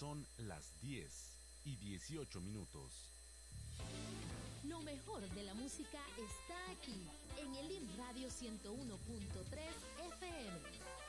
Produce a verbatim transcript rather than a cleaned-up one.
Son las diez y dieciocho minutos. Lo mejor de la música está aquí, en el I M Radio ciento uno punto tres F M.